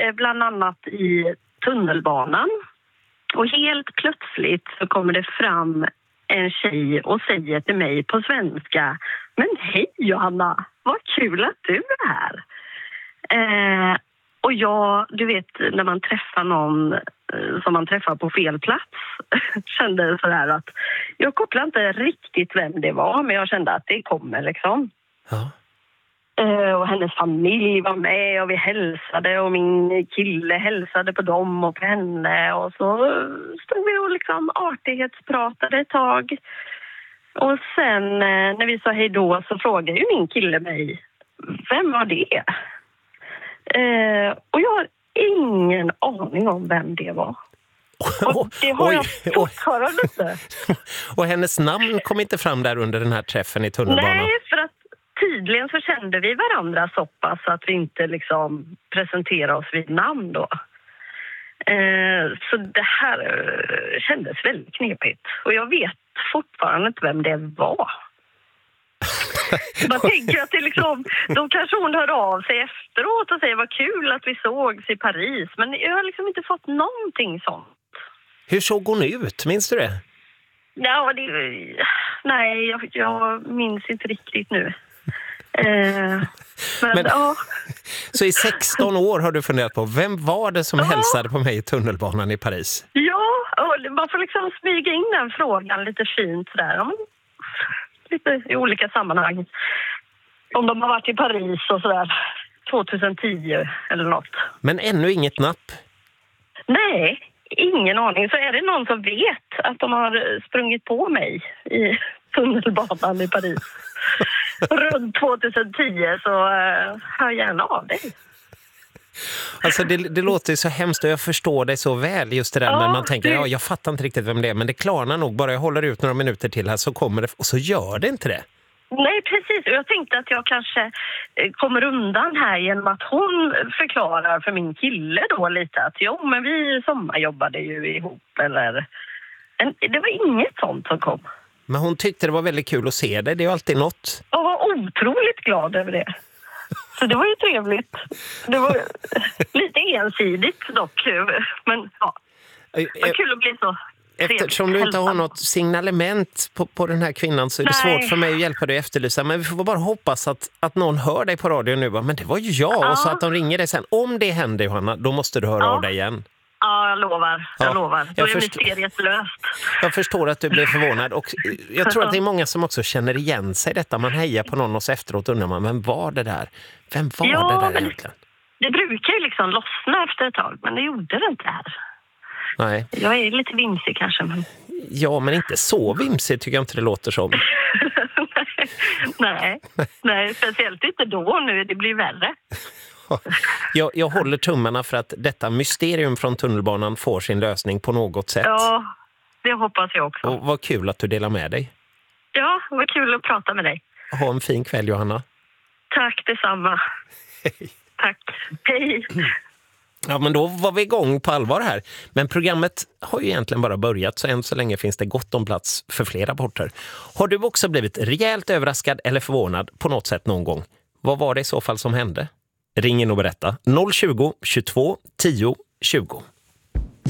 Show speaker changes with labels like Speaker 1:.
Speaker 1: bland annat i tunnelbanan. Och helt plötsligt så kommer det fram en tjej och säger till mig på svenska: men hej Johanna, vad kul att du är här. Och jag, du vet, när man träffar någon som man träffar på fel plats kände så här att jag kopplar inte riktigt vem det var, men jag kände att det kommer liksom.
Speaker 2: Ja.
Speaker 1: Och hennes familj var med och vi hälsade och min kille hälsade på dem och på henne. Och så stod vi och liksom artighetspratade ett tag. Och sen när vi sa hej då så frågade ju min kille mig: vem var det? Och jag har ingen aning om vem det var. Och det har jag fortfarande inte.
Speaker 2: Och hennes namn kom inte fram där under den här träffen i tunnelbanan?
Speaker 1: Nej, för att tydligen så kände vi varandra så pass att vi inte liksom presenterade oss vid namn då. Så det här kändes väldigt knepigt. Och jag vet fortfarande inte vem det var. Man tänker att det liksom, då kanske hon hör av sig efteråt och säger vad kul att vi sågs i Paris. Men jag har liksom inte fått någonting sånt.
Speaker 2: Hur såg hon ut? Minns du det?
Speaker 1: Ja, nej, jag minns inte riktigt nu. Men ja.
Speaker 2: Så i 16 år har du funderat på vem var det som hälsade på mig i tunnelbanan i Paris?
Speaker 1: Ja, och man får liksom smyga in den frågan lite fint sådär. Lite i olika sammanhang. Om de har varit i Paris och sådär 2010 eller något.
Speaker 2: Men ännu inget napp?
Speaker 1: Nej, ingen aning. Så är det någon som vet att de har sprungit på mig i tunnelbanan i Paris runt 2010 så hör gärna av dig.
Speaker 2: Alltså det låter så hemskt och jag förstår dig så väl just det där när man tänker, jag fattar inte riktigt vem det är, men det klarnar nog, bara jag håller ut några minuter till här så kommer det, och så gör det inte det.
Speaker 1: Nej, precis. Jag tänkte att jag kanske kommer undan här genom att hon förklarar för min kille då lite att jo, men vi sommarjobbade ju ihop eller... Det var inget sånt som kom.
Speaker 2: Men hon tyckte det var väldigt kul att se dig, det är ju alltid något.
Speaker 1: Jag var otroligt glad över det. Så det var ju trevligt. Det var lite ensidigt dock, men ja. Det var kul att bli så.
Speaker 2: Eftersom du inte har något signalement på den här kvinnan så är det svårt för mig att hjälpa dig att efterlysa. Men vi får bara hoppas att någon hör dig på radio nu. Men det var ju jag, och så att de ringer dig sen. Om det händer, Johanna, då måste du höra av dig igen.
Speaker 1: Ja, jag lovar. Jag lovar. Då är mysteriet löst.
Speaker 2: Jag förstår att du blev förvånad. Och jag tror att det är många som också känner igen sig i detta. Man hejar på någon och så efteråt undrar man, vem var det där? Vem var det där egentligen?
Speaker 1: Det brukar ju liksom lossna efter ett tag, men det gjorde det inte här.
Speaker 2: Nej.
Speaker 1: Jag är lite vimsig kanske. Men...
Speaker 2: Ja, men inte så vimsig tycker jag inte det låter som.
Speaker 1: Nej, speciellt inte då nu. Det blir värre.
Speaker 2: Jag håller tummarna för att detta mysterium från tunnelbanan får sin lösning på något sätt.
Speaker 1: Ja, det hoppas jag också.
Speaker 2: Och vad kul att du delar med dig.
Speaker 1: Ja, vad kul att prata med dig.
Speaker 2: Ha en fin kväll, Johanna.
Speaker 1: Tack detsamma.
Speaker 2: Hej.
Speaker 1: Tack. Hej.
Speaker 2: Ja, men då var vi igång på allvar här. Men programmet har ju egentligen bara börjat, så än så länge finns det gott om plats för fler rapporter. Har du också blivit rejält överraskad eller förvånad på något sätt någon gång? Vad var det i så fall som hände? Ring in och berätta. 020 22 10 20.